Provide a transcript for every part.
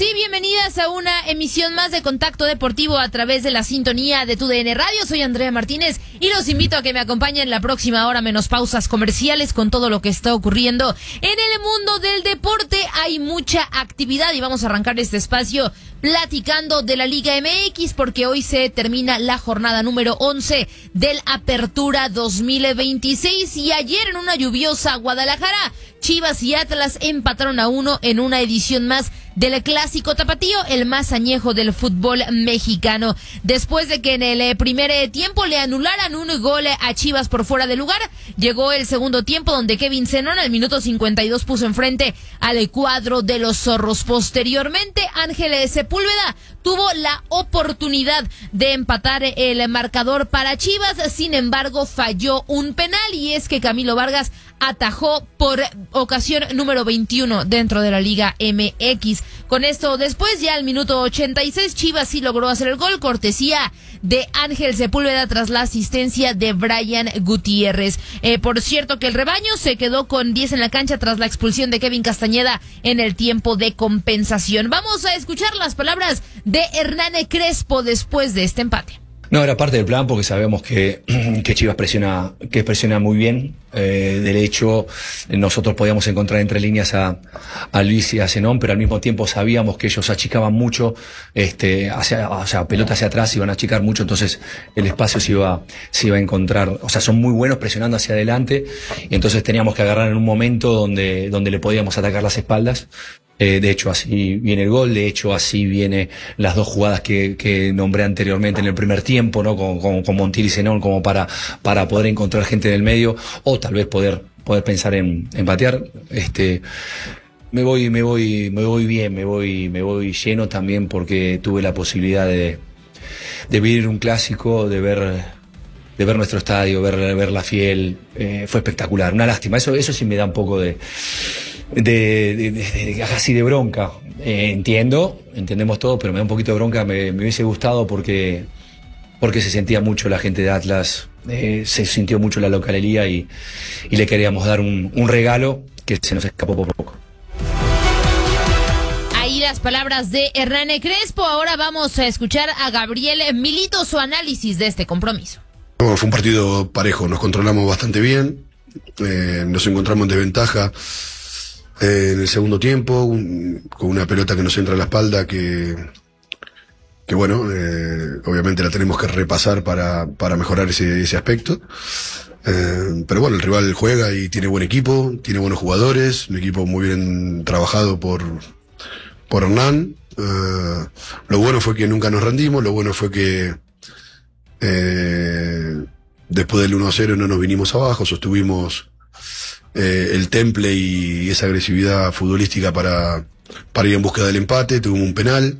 bienvenidas a una emisión más de Contacto Deportivo a través de la sintonía de TUDN Radio. Soy Andrea Martínez y los invito a que me acompañen la próxima hora menos pausas comerciales con todo lo que está ocurriendo en el mundo del deporte. Hay mucha actividad y vamos a arrancar este espacio platicando de la Liga MX porque hoy se termina la jornada número 11 del Apertura 2026 y ayer en una lluviosa Guadalajara, Chivas y Atlas empataron a 1 en una edición más del Clásico Tapatío, el más añejo del fútbol mexicano. Después de que en el primer tiempo le anularan un gol a Chivas por fuera de lugar, llegó el segundo tiempo donde Kevin Zenón al minuto 52 puso enfrente al cuadro de los zorros. Posteriormente, Ángel Sepúlveda tuvo la oportunidad de empatar el marcador para Chivas, sin embargo falló un penal y es que Camilo Vargas atajó por ocasión número 21 dentro de la Liga MX. Con esto después, ya al minuto 86, Chivas sí logró hacer el gol, cortesía de Ángel Sepúlveda tras la asistencia de Brian Gutiérrez. Por cierto que el rebaño se quedó con 10 en la cancha tras la expulsión de Kevin Castañeda en el tiempo de compensación. Vamos a escuchar las palabras de Hernán Crespo después de este empate. No, era parte del plan porque sabemos que Chivas presiona muy bien. De hecho, nosotros podíamos encontrar entre líneas a Luis y a Zenón, pero al mismo tiempo sabíamos que ellos achicaban mucho, pelota hacia atrás, iban a achicar mucho, entonces el espacio se iba a encontrar. O sea, son muy buenos presionando hacia adelante, y entonces teníamos que agarrar en un momento donde le podíamos atacar las espaldas. De hecho, así viene el gol, de hecho, así viene las dos jugadas que nombré anteriormente en el primer tiempo, ¿no? Con Montiel y Zenón, como para poder encontrar gente en el medio, o tal vez poder pensar en patear. Me voy bien, me voy lleno también porque tuve la posibilidad de vivir un clásico, de ver nuestro estadio, ver la Fiel, fue espectacular, una lástima, eso sí me da un poco así de bronca. Entendemos todo, pero me da un poquito de bronca. Me hubiese gustado porque se sentía mucho la gente de Atlas, se sintió mucho la localía y le queríamos dar un regalo que se nos escapó por poco. Ahí las palabras de Hernán Crespo. Ahora vamos a escuchar a Gabriel Milito, su análisis de este compromiso. Fue un partido parejo, nos controlamos bastante bien, nos encontramos en desventaja en el segundo tiempo, con una pelota que nos entra a la espalda que bueno, obviamente la tenemos que repasar para mejorar ese aspecto. Pero bueno, el rival juega y tiene buen equipo, tiene buenos jugadores, un equipo muy bien trabajado por Hernán. Lo bueno fue que nunca nos rendimos, lo bueno fue que después del 1-0 no nos vinimos abajo, sostuvimos el temple y esa agresividad futbolística para ir en búsqueda del empate. Tuvimos un penal,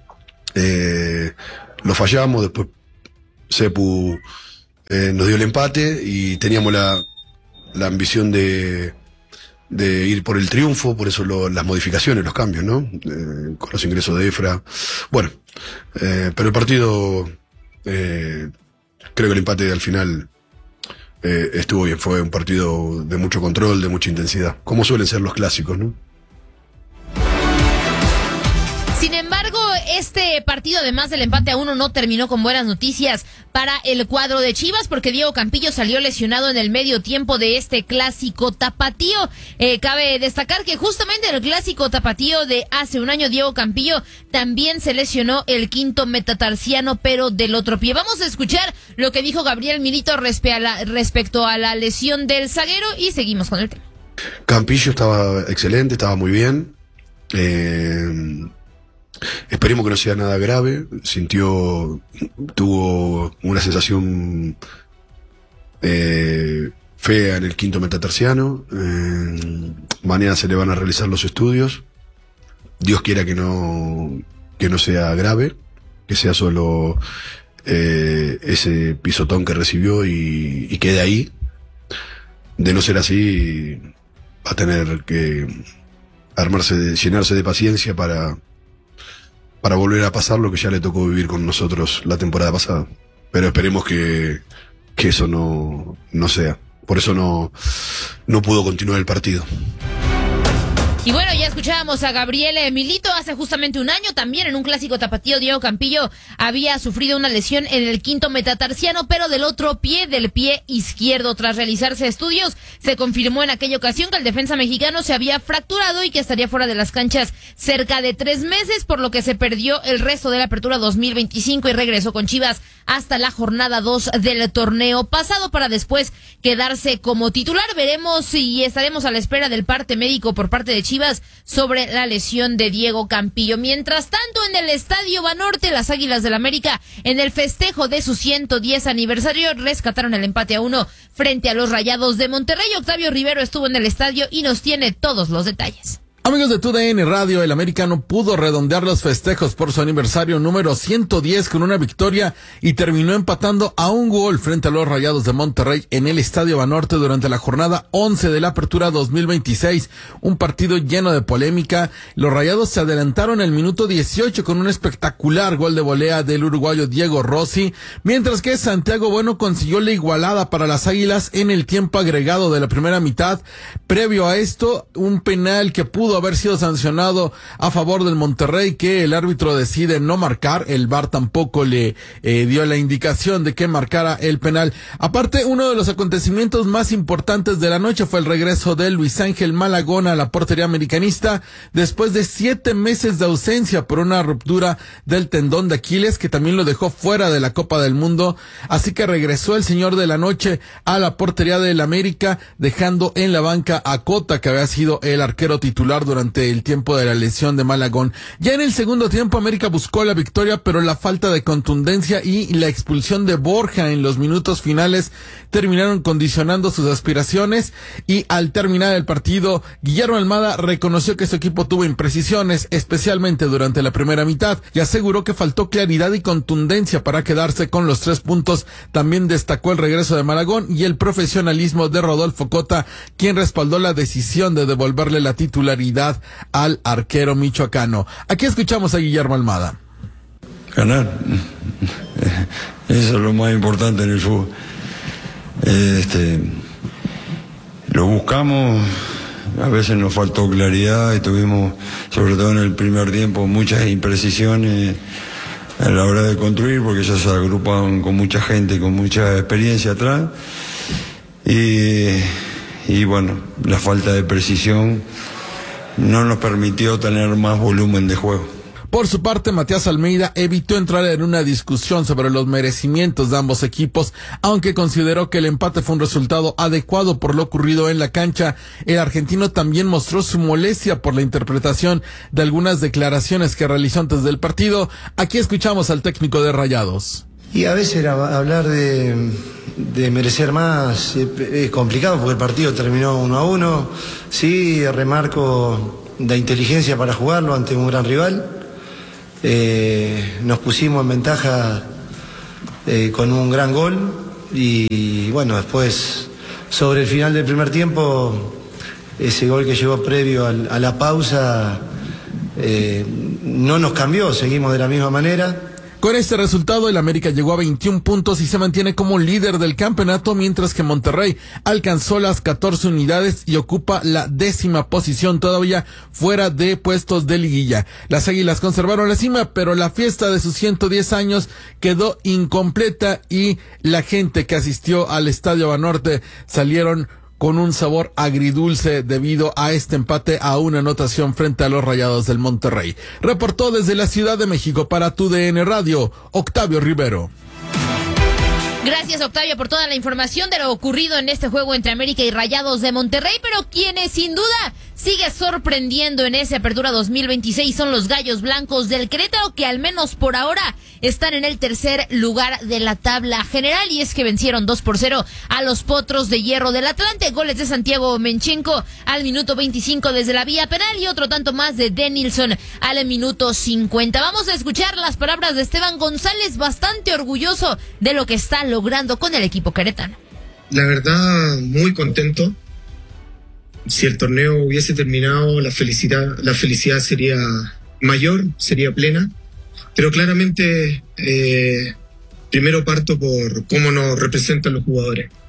lo fallamos, después Sepu nos dio el empate y teníamos la ambición de ir por el triunfo, por eso las modificaciones, los cambios, ¿no? Con los ingresos de Efra. Bueno, pero el partido, creo que el empate al final estuvo bien, fue un partido de mucho control, de mucha intensidad, como suelen ser los clásicos, ¿no? Sin embargo, este partido, además del empate a 1, no terminó con buenas noticias para el cuadro de Chivas, porque Diego Campillo salió lesionado en el medio tiempo de este Clásico Tapatío. Cabe destacar que justamente en el Clásico Tapatío de hace un año, Diego Campillo también se lesionó el quinto metatarsiano, pero del otro pie. Vamos a escuchar lo que dijo Gabriel Milito respecto a la lesión del zaguero y seguimos con el tema. Campillo estaba excelente, estaba muy bien. Esperemos que no sea nada grave. Tuvo una sensación fea en el quinto metatarsiano. Mañana se le van a realizar los estudios. Dios quiera que no sea grave, que sea solo ese pisotón que recibió y quede ahí. De no ser así, va a tener que llenarse de paciencia para volver a pasar lo que ya le tocó vivir con nosotros la temporada pasada. Pero esperemos que eso no sea. Por eso no pudo continuar el partido. Y bueno, ya escuchábamos a Gabriel Milito hace justamente un año, también en un clásico tapatío. Diego Campillo había sufrido una lesión en el quinto metatarsiano, pero del otro pie, del pie izquierdo. Tras realizarse estudios, se confirmó en aquella ocasión que el defensa mexicano se había fracturado y que estaría fuera de las canchas cerca de 3 meses, por lo que se perdió el resto de la apertura 2025 y regresó con Chivas hasta la jornada 2 del torneo pasado para después quedarse como titular. Veremos si estaremos a la espera del parte médico por parte de Chivas sobre la lesión de Diego Campillo. Mientras tanto, en el Estadio Banorte, las Águilas del América, en el festejo de su 110 aniversario, rescataron el empate a 1 frente a los Rayados de Monterrey. Octavio Rivero estuvo en el estadio y nos tiene todos los detalles. Amigos de TUDN Radio, el América no pudo redondear los festejos por su aniversario número 110 con una victoria y terminó empatando a 1 gol frente a los Rayados de Monterrey en el Estadio Banorte durante la jornada 11 de la Apertura 2026. Un partido lleno de polémica. Los Rayados se adelantaron el minuto 18 con un espectacular gol de volea del uruguayo Diego Rossi, mientras que Santiago Bueno consiguió la igualada para las Águilas en el tiempo agregado de la primera mitad. Previo a esto, un penal que pudo haber sido sancionado a favor del Monterrey, que el árbitro decide no marcar. El VAR tampoco le dio la indicación de que marcara el penal. Aparte, uno de los acontecimientos más importantes de la noche fue el regreso de Luis Ángel Malagón a la portería americanista después de 7 meses de ausencia por una ruptura del tendón de Aquiles, que también lo dejó fuera de la Copa del Mundo. Así que regresó el señor de la noche a la portería del América, dejando en la banca a Cota, que había sido el arquero titular durante el tiempo de la lesión de Malagón. Ya en el segundo tiempo, América buscó la victoria, pero la falta de contundencia y la expulsión de Borja en los minutos finales terminaron condicionando sus aspiraciones, y al terminar el partido, Guillermo Almada reconoció que su equipo tuvo imprecisiones, especialmente durante la primera mitad, y aseguró que faltó claridad y contundencia para quedarse con los 3 puntos. También destacó el regreso de Malagón y el profesionalismo de Rodolfo Cota, quien respaldó la decisión de devolverle la titularidad al arquero michoacano. Aquí escuchamos a Guillermo Almada. Ganar, eso es lo más importante en el fútbol. Lo buscamos, a veces nos faltó claridad y tuvimos, sobre todo en el primer tiempo, muchas imprecisiones a la hora de construir, porque ya se agrupaban con mucha gente, con mucha experiencia atrás, y bueno, la falta de precisión no nos permitió tener más volumen de juego. Por su parte, Matías Almeida evitó entrar en una discusión sobre los merecimientos de ambos equipos, aunque consideró que el empate fue un resultado adecuado por lo ocurrido en la cancha. El argentino también mostró su molestia por la interpretación de algunas declaraciones que realizó antes del partido. Aquí escuchamos al técnico de Rayados. Y a veces hablar de merecer más es complicado, porque el partido terminó 1-1. Sí, remarco la inteligencia para jugarlo ante un gran rival. Nos pusimos en ventaja con un gran gol, y bueno, después sobre el final del primer tiempo, ese gol que llegó previo a la pausa no nos cambió, seguimos de la misma manera. Con este resultado, el América llegó a 21 puntos y se mantiene como líder del campeonato, mientras que Monterrey alcanzó las 14 unidades y ocupa la 10ª posición, todavía fuera de puestos de liguilla. Las Águilas conservaron la cima, pero la fiesta de sus 110 años quedó incompleta, y la gente que asistió al Estadio Banorte salieron con un sabor agridulce debido a este empate a una anotación frente a los Rayados del Monterrey. Reportó desde la Ciudad de México para TUDN Radio, Octavio Rivero. Gracias, Octavio, por toda la información de lo ocurrido en este juego entre América y Rayados de Monterrey, pero quienes sin duda sigue sorprendiendo en esa apertura 2026 son los Gallos Blancos del Querétaro, que al menos por ahora están en el tercer lugar de la tabla general, y es que vencieron 2-0 a los Potros de Hierro del Atlante. Goles de Santiago Menchenko al minuto 25 desde la vía penal, y otro tanto más de Denilson al minuto 50. Vamos a escuchar las palabras de Esteban González, bastante orgulloso de lo que está logrando con el equipo queretano. La verdad, muy contento. Si el torneo hubiese terminado, la felicidad sería mayor, sería plena. Pero claramente, primero parto por cómo nos representan los jugadores.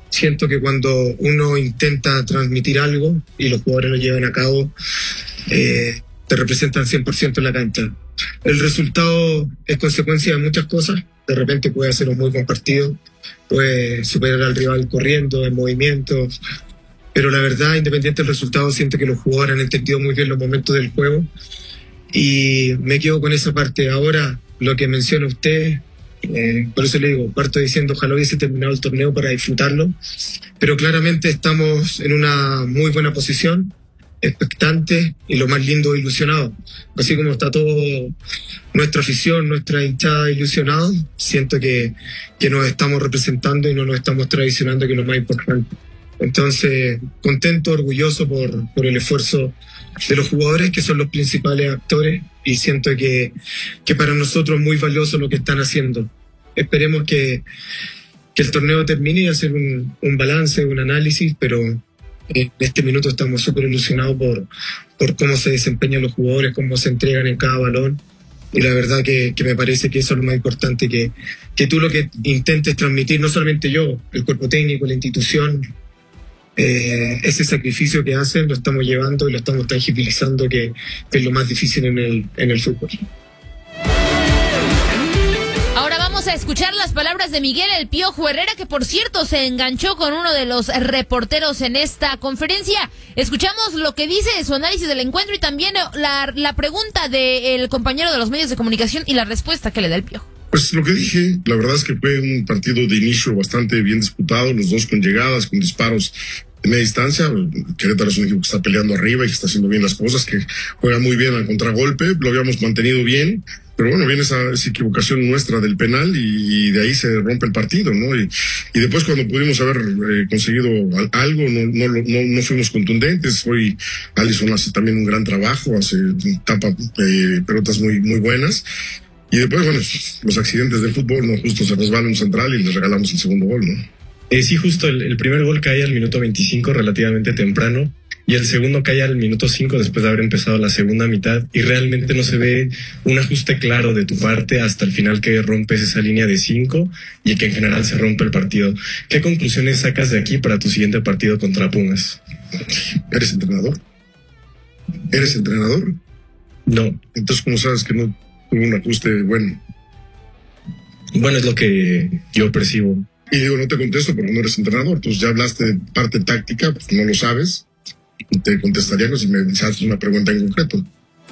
Siento que cuando uno intenta transmitir algo y los jugadores lo llevan a cabo, te representan 100% en la cancha. El resultado es consecuencia de muchas cosas. De repente puede hacer un muy buen partido, puede superar al rival corriendo, en movimiento, pero la verdad, independiente del resultado, siento que los jugadores han entendido muy bien los momentos del juego y me quedo con esa parte. Ahora, lo que menciona usted, por eso le digo, parto diciendo ojalá hubiese terminado el torneo para disfrutarlo, pero claramente estamos en una muy buena posición, expectantes y lo más lindo, ilusionados. Así como está todo nuestra afición, nuestra hinchada ilusionados, siento que nos estamos representando y no nos estamos traicionando, que es lo más importante. Entonces, contento, orgulloso por el esfuerzo de los jugadores, que son los principales actores, y siento que para nosotros es muy valioso lo que están haciendo. Esperemos que el torneo termine y hacer un balance, un análisis, pero en este minuto estamos súper ilusionados por cómo se desempeñan los jugadores, cómo se entregan en cada balón, y la verdad que me parece que eso es lo más importante, que tú lo que intentes transmitir, no solamente yo, el cuerpo técnico, la institución, ese sacrificio que hacen lo estamos llevando y lo estamos tangibilizando, que es lo más difícil en el fútbol. Ahora vamos a escuchar las palabras de Miguel El Piojo Herrera, que por cierto se enganchó con uno de los reporteros en esta conferencia. Escuchamos lo que dice, su análisis del encuentro y también la pregunta del compañero de los medios de comunicación y la respuesta que le da El Piojo. Pues lo que dije, la verdad es que fue un partido de inicio bastante bien disputado, los dos con llegadas, con disparos de media distancia. Querétaro es un equipo que está peleando arriba y que está haciendo bien las cosas, que juega muy bien al contragolpe, lo habíamos mantenido bien, pero bueno, viene esa equivocación nuestra del penal y de ahí se rompe el partido, ¿no? Y después cuando pudimos haber conseguido algo, no fuimos contundentes. Hoy Alisson hace también un gran trabajo, tapa pelotas muy, muy buenas. Y después, bueno, los accidentes del fútbol, ¿no? Justo se resbala un central y le regalamos el segundo gol, ¿no? Sí, justo el primer gol cae al minuto 25, relativamente temprano, y el segundo cae al minuto 5 después de haber empezado la segunda mitad, y realmente no se ve un ajuste claro de tu parte hasta el final, que rompes esa línea de 5 y que en general se rompe el partido. ¿Qué conclusiones sacas de aquí para tu siguiente partido contra Pumas? ¿Eres entrenador? ¿Eres entrenador? No. Entonces, ¿cómo sabes que no hubo un ajuste bueno? Bueno, es lo que yo percibo. Y digo, no te contesto porque no eres entrenador. Entonces ya hablaste de parte táctica, pues no lo sabes. Te contestaría si me haces una pregunta en concreto.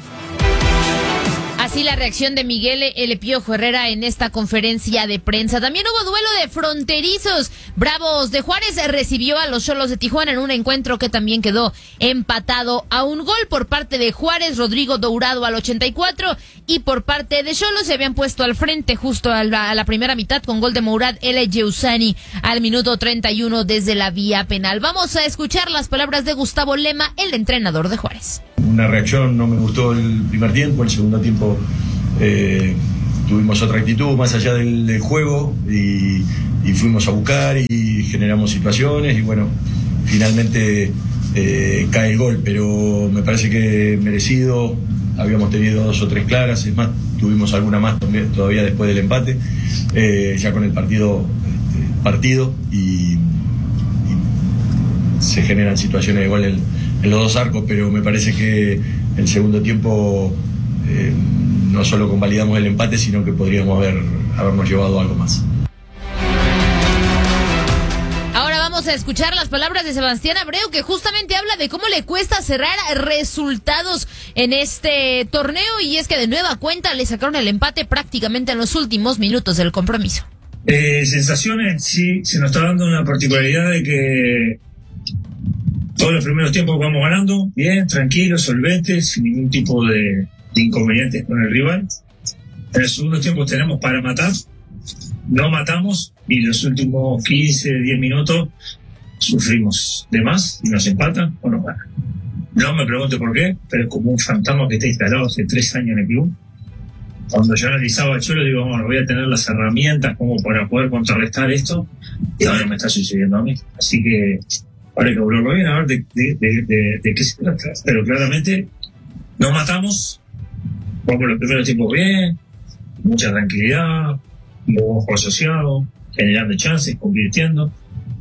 Así la reacción de Miguel El Piojo Herrera en esta conferencia de prensa. También hubo duelo de fronterizos. Bravos de Juárez recibió a los Xolos de Tijuana en un encuentro que también quedó empatado a un gol. Por parte de Juárez, Rodrigo Dourado al 84, y por parte de Xolos se habían puesto al frente justo a la primera mitad con gol de Mourad El Yeusani al minuto 31 desde la vía penal. Vamos a escuchar las palabras de Gustavo Lema, el entrenador de Juárez. Una reacción, no me gustó el primer tiempo, el segundo tiempo tuvimos otra actitud más allá del juego y fuimos a buscar y generamos situaciones y bueno, finalmente cae el gol, pero me parece que merecido. Habíamos tenido 2 o 3 claras, es más, tuvimos alguna más todavía después del empate, ya con el partido y se generan situaciones de gol en los dos arcos, pero me parece que el segundo tiempo no solo convalidamos el empate, sino que podríamos habernos llevado algo más. Ahora vamos a escuchar las palabras de Sebastián Abreu, que justamente habla de cómo le cuesta cerrar resultados en este torneo, y es que de nueva cuenta le sacaron el empate prácticamente en los últimos minutos del compromiso. Sensaciones, sí, se nos está dando una particularidad de que todos los primeros tiempos vamos ganando, bien, tranquilos, solventes, sin ningún tipo de inconvenientes con el rival. En el segundo tiempo tenemos para matar, no matamos, y los últimos 15, 10 minutos sufrimos de más y nos empatan o nos ganan. No me pregunte por qué, pero es como un fantasma que está instalado hace 3 años en el club. Cuando yo analizaba, yo le digo, bueno, voy a tener las herramientas como para poder contrarrestar esto, y ahora me está sucediendo a mí. Así que ahora hay que hablarlo bien, a ver de qué se trata. Pero claramente nos matamos, vamos los primeros tiempos bien, mucha tranquilidad, un buen juego asociado, generando chances, convirtiendo.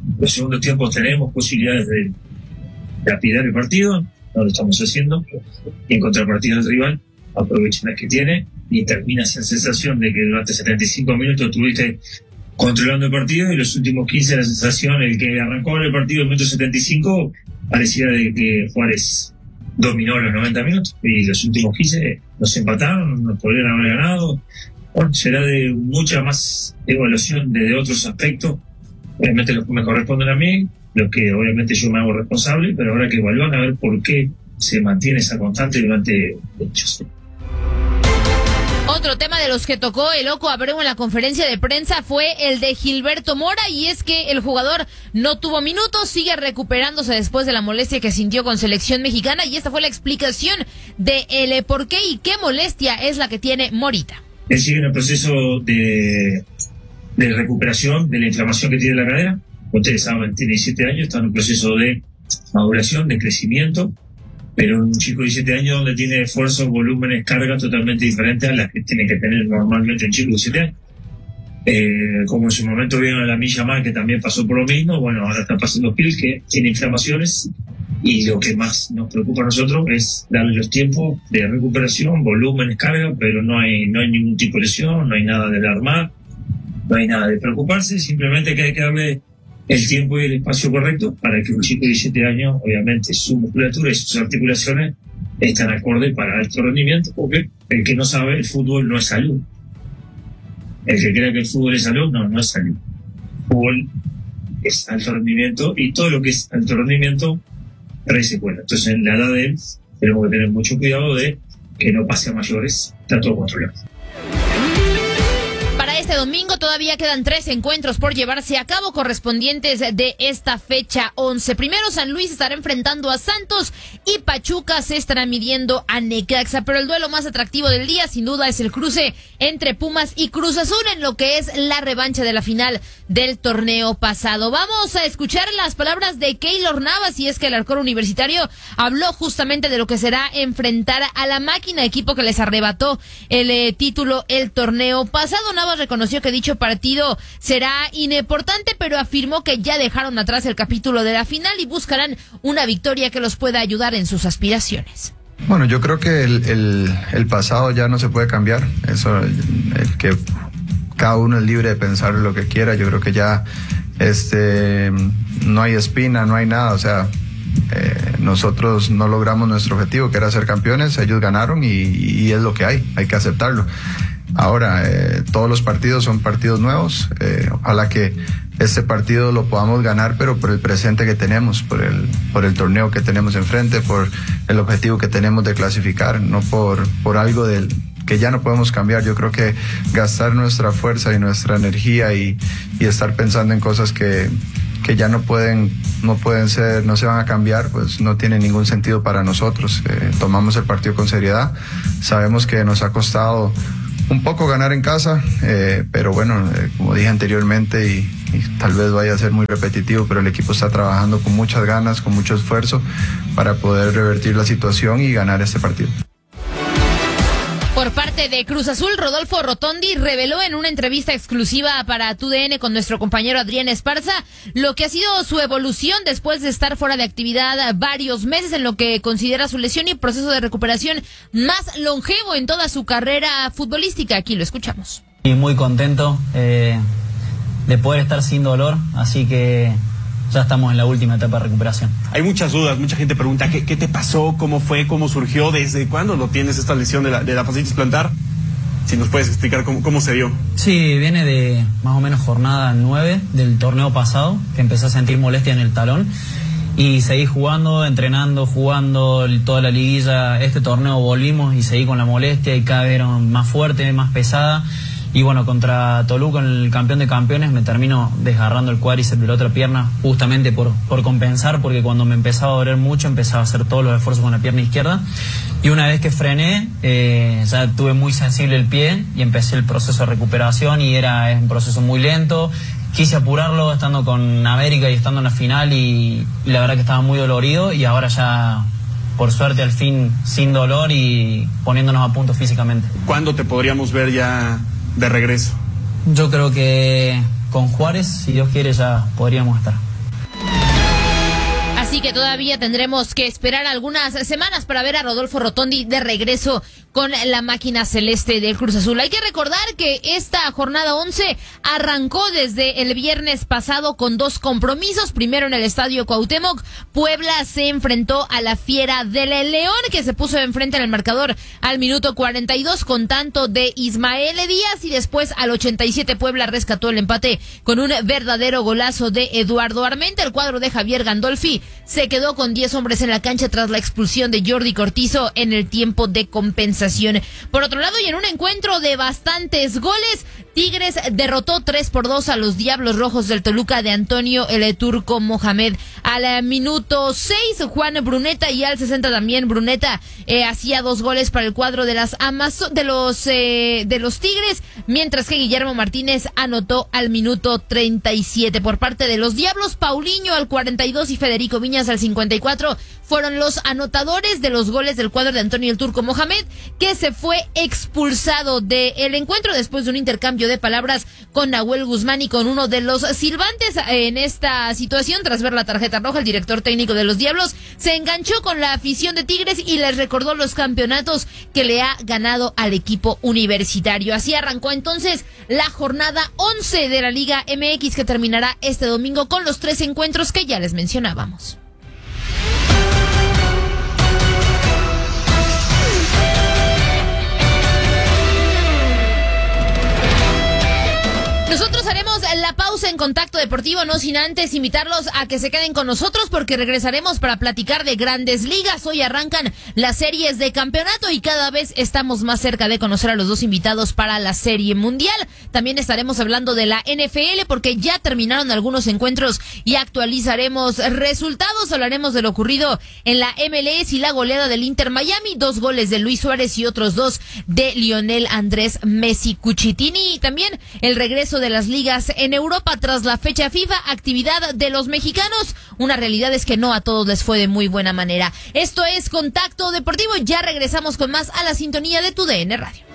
Los segundos tiempos tenemos posibilidades de lapidar el partido, no lo estamos haciendo, y en contrapartida del rival aprovecha las que tiene y termina esa sensación de que durante 75 minutos estuviste controlando el partido y los últimos 15 la sensación, el que arrancó el partido en el minuto 75 parecía de que Juárez dominó los 90 minutos y los últimos 15 nos empataron, nos podrían haber ganado. Bueno, será de mucha más evaluación de otros aspectos, obviamente los que me corresponden a mí, los que obviamente yo me hago responsable, pero habrá que evaluar a ver por qué se mantiene esa constante durante muchos años. Otro tema de los que tocó el Loco Abreu en la conferencia de prensa fue el de Gilberto Mora, y es que el jugador no tuvo minutos, sigue recuperándose después de la molestia que sintió con selección mexicana, y esta fue la explicación de el por qué y qué molestia es la que tiene Morita. Él sigue en el proceso de recuperación de la inflamación que tiene la cadera. Ustedes saben, tiene 17 años, está en un proceso de maduración, de crecimiento, pero un chico de 17 años donde tiene esfuerzos, volúmenes, cargas totalmente diferentes a las que tiene que tener normalmente un chico de 17 años. Como en su momento vieron a la Milla Mal, que también pasó por lo mismo, bueno, ahora está pasando Pil, que tiene inflamaciones, y lo que más nos preocupa a nosotros es darle los tiempos de recuperación, volúmenes, carga, pero no hay ningún tipo de lesión, no hay nada de alarmar, no hay nada de preocuparse, simplemente que hay que darle el tiempo y el espacio correcto para que un chico de 17 años, obviamente, su musculatura y sus articulaciones están acorde para alto rendimiento, porque el que no sabe, el fútbol no es salud. El que cree que el fútbol es salud, no es salud. El fútbol es alto rendimiento, y todo lo que es alto rendimiento trae secuela. Entonces, en la edad de él, tenemos que tener mucho cuidado de que no pase a mayores, está todo controlado. Este domingo todavía quedan 3 encuentros por llevarse a cabo correspondientes de esta fecha 11. Primero, San Luis estará enfrentando a Santos y Pachuca se estará midiendo a Necaxa, pero el duelo más atractivo del día sin duda es el cruce entre Pumas y Cruz Azul en lo que es la revancha de la final del torneo pasado. Vamos a escuchar las palabras de Keylor Navas, y es que el arquero universitario habló justamente de lo que será enfrentar a la Máquina, equipo que les arrebató el título el torneo pasado. Navas reconoció que dicho partido será importante, pero afirmó que ya dejaron atrás el capítulo de la final y buscarán una victoria que los pueda ayudar en sus aspiraciones. Bueno, yo creo que el pasado ya no se puede cambiar. Eso, que cada uno es libre de pensar lo que quiera. Yo creo que ya no hay espina, no hay nada. O sea, nosotros no logramos nuestro objetivo, que era ser campeones. Ellos ganaron y es lo que hay que aceptarlo. Ahora, todos los partidos son partidos nuevos. Ojalá que este partido lo podamos ganar, pero por el presente que tenemos, por el torneo que tenemos enfrente, por el objetivo que tenemos de clasificar, no por algo que ya no podemos cambiar. Yo creo que gastar nuestra fuerza y nuestra energía y estar pensando en cosas que ya no pueden ser, no se van a cambiar, pues no tiene ningún sentido para nosotros. Tomamos el partido con seriedad. Sabemos que nos ha costado un poco ganar en casa, pero bueno, como dije anteriormente, y tal vez vaya a ser muy repetitivo, pero el equipo está trabajando con muchas ganas, con mucho esfuerzo para poder revertir la situación y ganar este partido. Por parte de Cruz Azul, Rodolfo Rotondi reveló en una entrevista exclusiva para TUDN con nuestro compañero Adrián Esparza lo que ha sido su evolución después de estar fuera de actividad varios meses, en lo que considera su lesión y proceso de recuperación más longevo en toda su carrera futbolística. Aquí lo escuchamos. Y muy contento de poder estar sin dolor, así que ya estamos en la última etapa de recuperación. Hay muchas dudas, mucha gente pregunta ¿qué te pasó? ¿Cómo fue? ¿Cómo surgió? ¿Desde cuándo lo tienes esta lesión de la fascitis plantar? Si nos puedes explicar cómo se dio. Sí, viene de más o menos jornada 9 del torneo pasado, que empecé a sentir molestia en el talón y seguí jugando, entrenando, jugando toda la liguilla. Este torneo volvimos y seguí con la molestia y cada vez era más fuerte, más pesada. Y bueno, contra Toluca, el campeón de campeones, me termino desgarrando el cuádriceps de la otra pierna, justamente por compensar, porque cuando me empezaba a doler mucho, empezaba a hacer todos los esfuerzos con la pierna izquierda. Y una vez que frené, ya tuve muy sensible el pie y empecé el proceso de recuperación, y es un proceso muy lento. Quise apurarlo estando con América y estando en la final, y la verdad que estaba muy dolorido, y ahora ya, por suerte, al fin sin dolor y poniéndonos a punto físicamente. ¿Cuándo te podríamos ver ya de regreso? Yo creo que con Juárez, si Dios quiere, ya podríamos estar. que todavía tendremos que esperar algunas semanas para ver a Rodolfo Rotondi de regreso con la máquina celeste del Cruz Azul. Hay que recordar que esta jornada 11 arrancó desde el viernes pasado con 2 compromisos. Primero en el Estadio Cuauhtémoc, Puebla se enfrentó a la Fiera del León, que se puso enfrente en el marcador al minuto 42 con tanto de Ismael Díaz, y después al 87 Puebla rescató el empate con un verdadero golazo de Eduardo Armenta. El cuadro de Javier Gandolfi se quedó con 10 hombres en la cancha tras la expulsión de Jordi Cortizo en el tiempo de compensación. Por otro lado, y en un encuentro de bastantes goles, Tigres derrotó 3-2 a los Diablos Rojos del Toluca de Antonio El Turco Mohamed. Al minuto 6, Juan Bruneta, y al 60 también Bruneta hacía 2 goles para el cuadro de de los Tigres, mientras que Guillermo Martínez anotó al minuto 37. Por parte de los Diablos, Paulinho al 42 y Federico Viñas al 54 fueron los anotadores de los goles del cuadro de Antonio El Turco Mohamed, que se fue expulsado del encuentro después de un intercambio de palabras con Nahuel Guzmán y con uno de los silbantes. En esta situación, tras ver la tarjeta roja, el director técnico de los Diablos se enganchó con la afición de Tigres y les recordó los campeonatos que le ha ganado al equipo universitario. Así arrancó entonces la jornada 11 de la Liga MX, que terminará este domingo con los 3 encuentros que ya les mencionábamos. Nosotros haremos la pausa en Contacto Deportivo, no sin antes invitarlos a que se queden con nosotros, porque regresaremos para platicar de Grandes Ligas. Hoy arrancan las series de campeonato y cada vez estamos más cerca de conocer a los 2 invitados para la Serie Mundial. También estaremos hablando de la NFL, porque ya terminaron algunos encuentros y actualizaremos resultados. Hablaremos de lo ocurrido en la MLS y la goleada del Inter Miami, 2 goles de Luis Suárez y otros 2 de Lionel Andrés Messi Cuchitini. Y también el regreso de las ligas en Europa tras la fecha FIFA, actividad de los mexicanos. Una realidad es que no a todos les fue de muy buena manera. Esto es Contacto Deportivo, ya regresamos con más a la sintonía de tu DN Radio.